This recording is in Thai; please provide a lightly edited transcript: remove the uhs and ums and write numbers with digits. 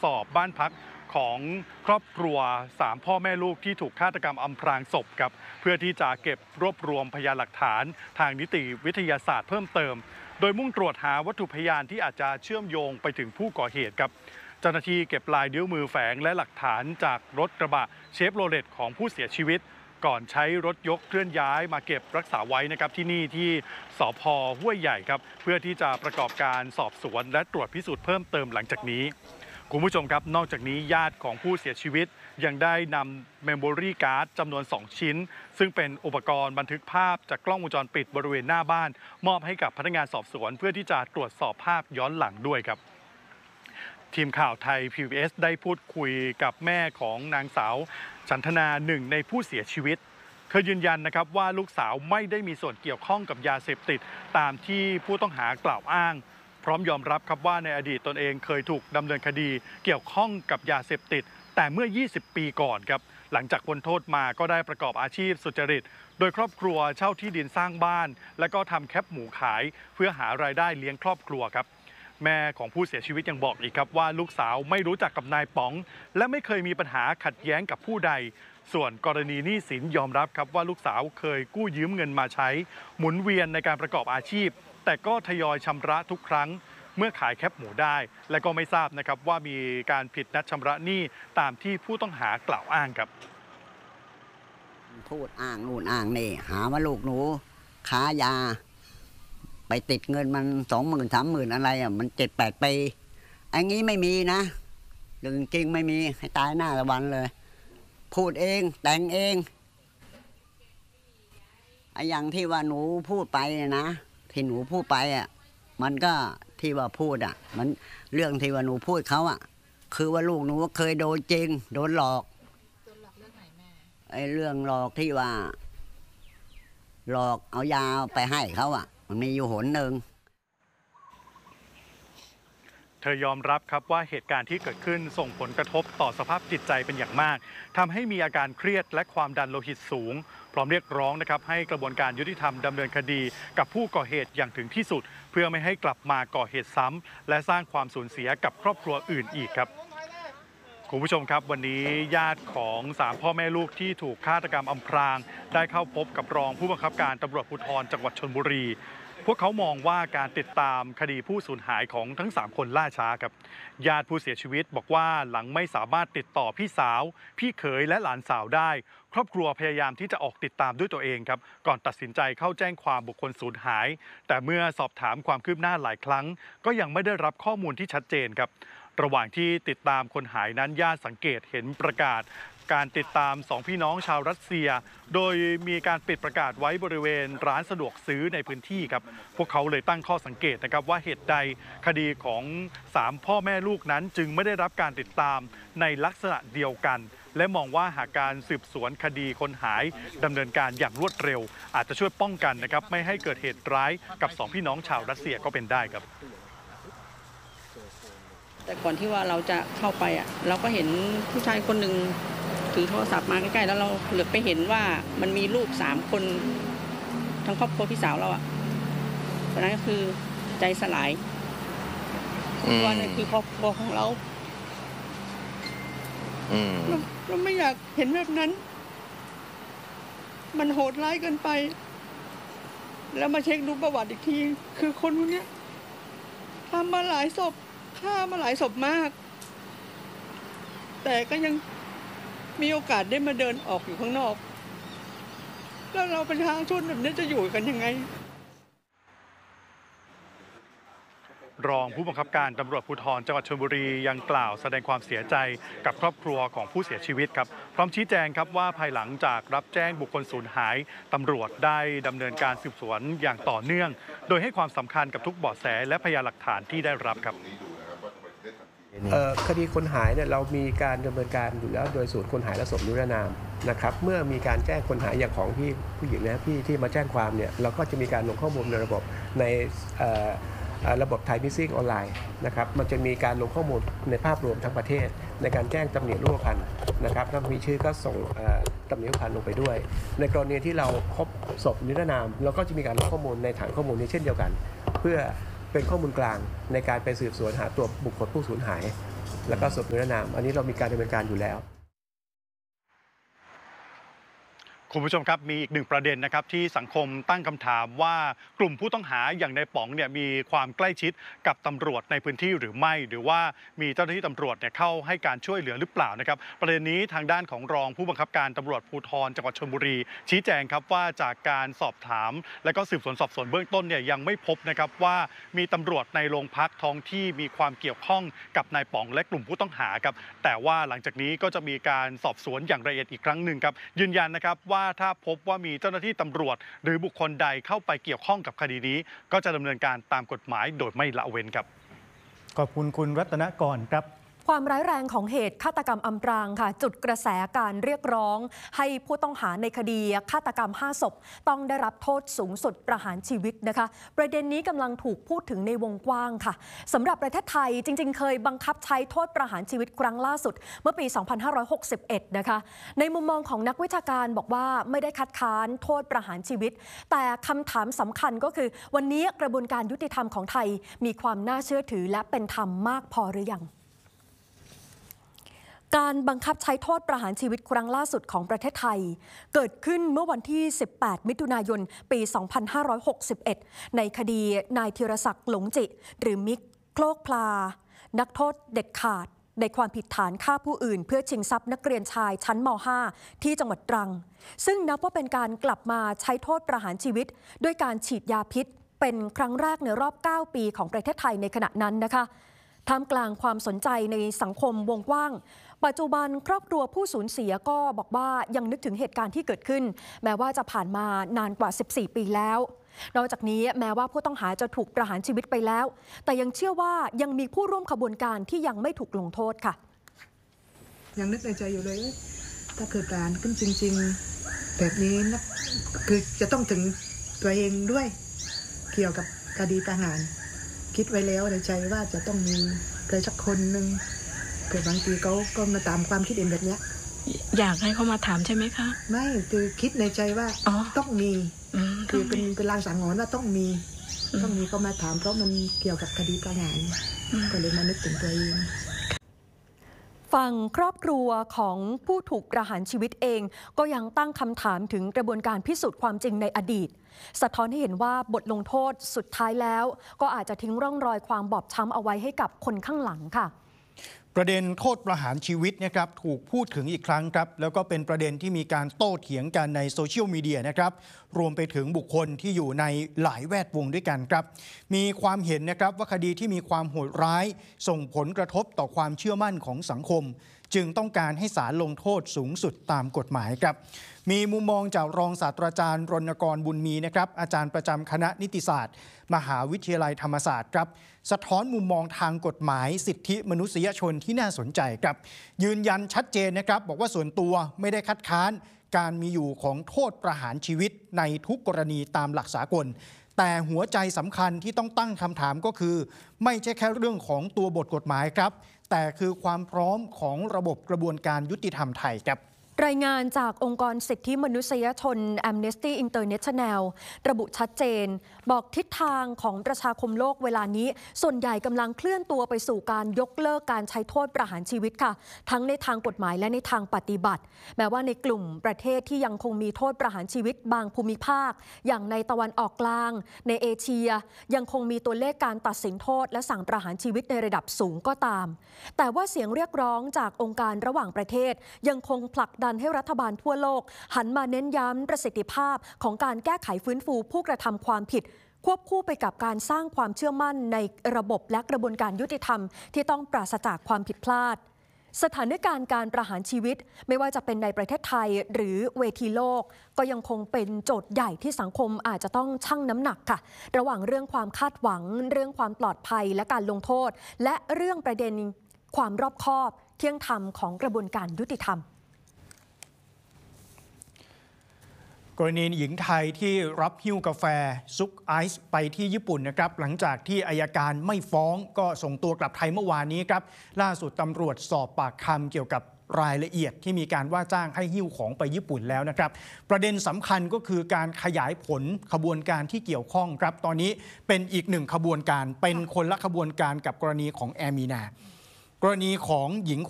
สอบบ้านพักของครอบครัว3พ่อแม่ลูกที่ถูกฆาตกรรมอำพรางศพครับเพื่อที่จะเก็บรวบรวมพยานหลักฐานทางนิติวิทยาศาสตร์เพิ่มเติมโดยมุ่งตรวจหาวัตถุพยานที่อาจจะเชื่อมโยงไปถึงผู้ก่อเหตุครับเจ้าหน้าที่เก็บลายนิ้วมือแฝงและหลักฐานจากรถกระบะเชฟโรเลตของผู้เสียชีวิตก่อนใช้รถยกเคลื่อนย้ายมาเก็บรักษาไว้นะครับที่นี่ที่สภ.ห้วยใหญ่ครับเพื่อที่จะประกอบการสอบสวนและตรวจพิสูจน์เพิ่มเติมหลังจากนี้คุณผู้ชมครับนอกจากนี้ญาติของผู้เสียชีวิตยังได้นำเมมโมรี่การ์ดจำนวน2ชิ้นซึ่งเป็นอุปกรณ์บันทึกภาพจากกล้องวงจรปิดบริเวณหน้าบ้านมอบให้กับพนักงานสอบสวนเพื่อที่จะตรวจสอบภาพย้อนหลังด้วยครับทีมข่าวไทย PBS ได้พูดคุยกับแม่ของนางสาวฉันทนาหนึ่งในผู้เสียชีวิตเธอยืนยันนะครับว่าลูกสาวไม่ได้มีส่วนเกี่ยวข้องกับยาเสพติดตามที่ผู้ต้องหากล่าวอ้างพร้อมยอมรับครับว่าในอดีตตนเองเคยถูกดำเนินคดีเกี่ยวข้องกับยาเสพติดแต่เมื่อ20 ปีก่อนครับหลังจากพ้นโทษมาก็ได้ประกอบอาชีพสุจริตโดยครอบครัวเช่าที่ดินสร้างบ้านและก็ทำแคปหมูขายเพื่อหารายได้เลี้ยงครอบครัวครับแม่ของผู้เสียชีวิตยังบอกอีกครับว่าลูกสาวไม่รู้จักกับนายป๋องและไม่เคยมีปัญหาขัดแย้งกับผู้ใดส่วนกรณีหนี้สินยอมรับครับว่าลูกสาวเคยกู้ยืมเงินมาใช้หมุนเวียนในการประกอบอาชีพแต่ก็ทยอยชำระทุกครั้งเมื่อขายแคปหมูได้และก็ไม่ทราบนะครับว่ามีการผิดนัดชำระหนี้ตามที่ผู้ต้องหากล่าวอ้างครับพูดอ้างนู่นอ้างนี่หาว่าลูกหนูค้ายาไปติดเงินมัน20,000 30,000อะไรอ่ะมัน7-8 ปีอันนี้ไม่มีนะเรื่องจริงไม่มีให้ตายหน้าตะวันเลยพูดเองแต่งเองไอ้อย่างที่ว่าหนูพูดไปนะที่หนูพูดไปอ่ะมันก็ที่ว่าพูดอ่ะมันเรื่องที่ว่าหนูพูดเขาอ่ะคือว่าลูกหนูเคยโดนจริงโดนหลอกเรื่องไหนแม่ไอ้เรื่องหลอกที่ว่าหลอกเอายาไปให้เขาอ่ะมันมีอยู่หนหนึ่งเธอยอมรับครับว่าเหตุการณ์ที่เกิดขึ้นส่งผลกระทบต่อสภาพจิตใจเป็นอย่างมากทำให้มีอาการเครียดและความดันโลหิตสูงพร้อมเรียกร้องนะครับให้กระบวนการยุติธรรมดำเนินคดีกับผู้ก่อเหตุอย่างถึงที่สุดเพื่อไม่ให้กลับมาก่อเหตุซ้ำและสร้างความสูญเสียกับครอบครัวอื่นอีกครับคุณผู้ชมครับวันนี้ญาติของ3พ่อแม่ลูกที่ถูกฆาตกรรมอำพรางได้เข้าพบกับรองผู้บังคับการตำรวจภูธรจังหวัดชลบุรีพวกเขามองว่าการติดตามคดีผู้สูญหายของทั้ง3คนล่าช้าครับญาติผู้เสียชีวิตบอกว่าหลังไม่สามารถติดต่อพี่สาวพี่เขยและหลานสาวได้ครอบครัวพยายามที่จะออกติดตามด้วยตัวเองครับก่อนตัดสินใจเข้าแจ้งความบุคคลสูญหายแต่เมื่อสอบถามความคืบหน้าหลายครั้งก็ยังไม่ได้รับข้อมูลที่ชัดเจนครับระหว่างที่ติดตามคนหายนั้นญาติสังเกตเห็นประกาศการติดตาม2พี่น้องชาวรัสเซียโดยมีการปิดประกาศไว้บริเวณร้านสะดวกซื้อในพื้นที่ครับพวกเขาเลยตั้งข้อสังเกตนะครับว่าเหตุใดคดีของ3พ่อแม่ลูกนั้นจึงไม่ได้รับการติดตามในลักษณะเดียวกันและมองว่าหากการสืบสวนคดีคนหายดำเนินการอย่างรวดเร็วอาจจะช่วยป้องกันนะครับไม่ให้เกิดเหตุร้ายกับ2พี่น้องชาวรัสเซียก็เป็นได้ครับแต่ก่อนที่ว่าเราจะเข้าไปอ่ะเราก็เห็นผู้ชายคนหนึ่งถือโทรศัพท์มาใกล้ๆแล้วเราเหลือบไปเห็นว่ามันมีลูก3 คนทั้งครอบครัวพี่สาวเราอ่ะตอนนั้นก็คือใจสลายว่านี่คือครอบครัวของเราเราไม่อยากเห็นแบบนั้นมันโหดร้ายเกินไปแล้วมาเช็คดูประวัติอีกทีคือคนพวกนี้ทำมาหลายศพฆ่ามาหลายศพมากแต่ก็ยังมีโอกาสได้มาเดินออกอยู่ข้างนอกแล้วเราประชาชนแบบนี้จะอยู่กันยังไงรองผู้บังคับการตำรวจภูธรจังหวัดชลบุรียังกล่าวแสดงความเสียใจกับครอบครัวของผู้เสียชีวิตครับพร้อมชี้แจงครับว่าภายหลังจากรับแจ้งบุคคลสูญหายตำรวจได้ดำเนินการสืบสวนอย่างต่อเนื่องโดยให้ความสำคัญกับทุกเบาะแสและพยานหลักฐานที่ได้รับครับคดีคนหายเนี่ยเรามีการดำเนินการอยู่แล้วโดยศูนย์คนหายและศพนิรนามนะครับเมื่อมีการแจ้งคนหายอย่างของพี่ผู้หญิงนะพี่ที่มาแจ้งความเนี่ยเราก็จะมีการลงข้อมูลในระบบในระบบไทยมิสซิ่งออนไลน์นะครับมันจะมีการลงข้อมูลในภาพรวมทั้งประเทศในการแจ้งตำหนิรูปพรรณนะครับถ้ามีชื่อก็ส่งตำหนิรูปพรรณลงไปด้วยในกรณีที่เราพบศพนิรนามเราก็จะมีการลงข้อมูลในฐานข้อมูลนี้เช่นเดียวกันเพื่อเป็นข้อมูลกลางในการไปสืบสวนหาตัวบุคคลผู้สูญหายแล้วก็ศพนิรนามอันนี้เรามีการดำเนินการอยู่แล้วคุณผู้ชมครับมีอีกหนึ่งประเด็นนะครับที่สังคมตั้งคำถามว่ากลุ่มผู้ต้องหาอย่างนายป๋องเนี่ยมีความใกล้ชิดกับตำรวจในพื้นที่หรือไม่หรือว่ามีเจ้าหน้าที่ตำรวจเนี่ยเข้าให้การช่วยเหลือหรือเปล่านะครับประเด็นนี้ทางด้านของรองผู้บังคับการตำรวจภูธรจังหวัดชลบุรีชี้แจงครับว่าจากการสอบถามและก็สืบสวนสอบสวนเบื้องต้นเนี่ยยังไม่พบนะครับว่ามีตำรวจในโรงพักท้องที่มีความเกี่ยวข้องกับนายป๋องและกลุ่มผู้ต้องหาครับแต่ว่าหลังจากนี้ก็จะมีการสอบสวนอย่างละเอียดอีกครั้งหนึ่งครับยืนยันนะครับว่าถ้าพบว่ามีเจ้าหน้าที่ตำรวจหรือบุคคลใดเข้าไปเกี่ยวข้องกับคดีนี้ก็จะดำเนินการตามกฎหมายโดยไม่ละเว้นครับขอบคุณคุณรัตนกรครับความร้ายแรงของเหตุฆาตกรรมอำพรางค่ะจุดกระแสการเรียกร้องให้ผู้ต้องหาในคดีฆาตกรรม5 ศพต้องได้รับโทษสูงสุดประหารชีวิตนะคะประเด็นนี้กำลังถูกพูดถึงในวงกว้างค่ะสำหรับประเทศไทยจริงๆเคยบังคับใช้โทษประหารชีวิตครั้งล่าสุดเมื่อปี 2561 นะคะในมุมมองของนักวิชาการบอกว่าไม่ได้คัดค้านโทษประหารชีวิตแต่คำถามสำคัญก็คือวันนี้กระบวนการยุติธรรมของไทยมีความน่าเชื่อถือและเป็นธรรมมากพอหรือยังการบังคับใช้โทษประหารชีวิตครั้งล่าสุดของประเทศไทยเกิดขึ้นเมื่อวันที่ 18 มิถุนายน ปี 2561 ในคดีนายธีรศักดิ์หลงจิหรือมิกโคลกพลานักโทษเด็ดขาดในความผิดฐานฆ่าผู้อื่นเพื่อชิงทรัพย์นักเรียนชายชั้นม.5 ที่จังหวัดตรังซึ่งนับว่าเป็นการกลับมาใช้โทษประหารชีวิตด้วยการฉีดยาพิษเป็นครั้งแรกในรอบ 9 ปีของประเทศไทยในขณะนั้นนะคะท่ามกลางความสนใจในสังคมวงกว้างปัจจุบันครอบครัวผู้สูญเสียก็บอกว่ายังนึกถึงเหตุการณ์ที่เกิดขึ้นแม้ว่าจะผ่านมานานกว่า 14 ปีแล้วนอกจากนี้แม้ว่าผู้ต้องหาจะถูกประหารชีวิตไปแล้วแต่ยังเชื่อว่ายังมีผู้ร่วมขบวนการที่ยังไม่ถูกลงโทษค่ะยังนึกในใจอยู่เลยถ้าเกิดการขึ้นจริงๆแบบนี้นะคือจะต้องถึงตัวเองด้วยเกี่ยวกับคดีประหารคิดไว้แล้วในใจว่าจะต้องมีใครสักคนหนึ่งเกิดบางทีเขาก็มาตามความคิดเห็นแบบนี้อยากให้เขามาถามใช่ไหมคะไม่คือคิดในใจว่าต้องมีคือเป็นลางสังหรณ์ว่าต้องมีเขามาถามเพราะมันเกี่ยวกับคดีประหารก็เลยมานึกถึงตัวเองฝั่งครอบครัวของผู้ถูกประหารชีวิตเองก็ยังตั้งคำถามถึงกระบวนการพิสูจน์ความจริงในอดีตสะท้อนให้เห็นว่าบทลงโทษสุดท้ายแล้วก็อาจจะทิ้งร่องรอยความบอบช้ำเอาไว้ให้กับคนข้างหลังค่ะประเด็นโทษประหารชีวิตนะครับถูกพูดถึงอีกครั้งครับแล้วก็เป็นประเด็นที่มีการโต้เถียงกันในโซเชียลมีเดียนะครับรวมไปถึงบุคคลที่อยู่ในหลายแวดวงด้วยกันครับมีความเห็นนะครับว่าคดีที่มีความโหดร้ายส่งผลกระทบต่อความเชื่อมั่นของสังคมจึงต้องการให้ศาลลงโทษสูงสุดตามกฎหมายครับมีมุมมองจากรองศาสตราจารย์รณกรบุญมีนะครับอาจารย์ประจำคณะนิติศาสตร์มหาวิทยาลัยธรรมศาสตร์ครับสะท้อนมุมมองทางกฎหมายสิทธิมนุษยชนที่น่าสนใจครับยืนยันชัดเจนนะครับบอกว่าส่วนตัวไม่ได้คัดค้านการมีอยู่ของโทษประหารชีวิตในทุกกรณีตามหลักสากลแต่หัวใจสำคัญที่ต้องตั้งคำถามก็คือไม่ใช่แค่เรื่องของตัวบทกฎหมายครับแต่คือความพร้อมของระบบกระบวนการยุติธรรมไทยครับรายงานจากองค์กรสิทธิมนุษยชน Amnesty International ระบุชัดเจนบอกทิศทางของประชาคมโลกเวลานี้ส่วนใหญ่กำลังเคลื่อนตัวไปสู่การยกเลิกการใช้โทษประหารชีวิตค่ะทั้งในทางกฎหมายและในทางปฏิบัติแม้ว่าในกลุ่มประเทศที่ยังคงมีโทษประหารชีวิตบางภูมิภาคอย่างในตะวันออกกลางในเอเชียยังคงมีตัวเลขการตัดสินโทษและสั่งประหารชีวิตในระดับสูงก็ตามแต่ว่าเสียงเรียกร้องจากองค์การระหว่างประเทศยังคงผลักดันให้รัฐบาลทั่วโลกหันมาเน้นย้ำประสิทธิภาพของการแก้ไขฟื้นฟูผู้กระทำความผิดควบคู่ไปกับการสร้างความเชื่อมั่นในระบบและกระบวนการยุติธรรมที่ต้องปราศจากความผิดพลาดสถานการณ์การประหารชีวิตไม่ว่าจะเป็นในประเทศไทยหรือเวทีโลกก็ยังคงเป็นโจทย์ใหญ่ที่สังคมอาจจะต้องชั่งน้ำหนักค่ะระหว่างเรื่องความคาดหวังเรื่องความปลอดภัยและการลงโทษและเรื่องประเด็นความรอบคอบเที่ยงธรรมของกระบวนการยุติธรรมกรณีหญิงไทยที่รับหิ้วกาแฟซุกไอซ์ไปที่ญี่ปุ่นนะครับหลังจากที่อัยการไม่ฟ้องก็ส่งตัวกลับไทยเมื่อวานนี้ครับล่าสุดตำรวจสอบปากคำเกี่ยวกับรายละเอียดที่มีการว่าจ้างให้หิ้วของไปญี่ปุ่นแล้วนะครับประเด็นสำคัญก็คือการขยายผลขบวนการที่เกี่ยวข้องครับตอนนี้เป็นอีกหนึ่งขบวนการเป็นคนละขบวนการกับกรณีของแอร์มีนากกรณีของหญิง